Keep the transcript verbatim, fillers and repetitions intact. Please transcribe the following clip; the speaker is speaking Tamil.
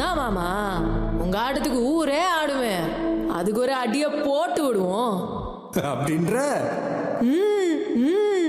தான் மாமா, உங்க ஆட்டத்துக்கு ஊரே ஆடுவேன். அதுக்கு ஒரு அடிய போட்டு விடுவோம் அப்படின்ற ம் ம்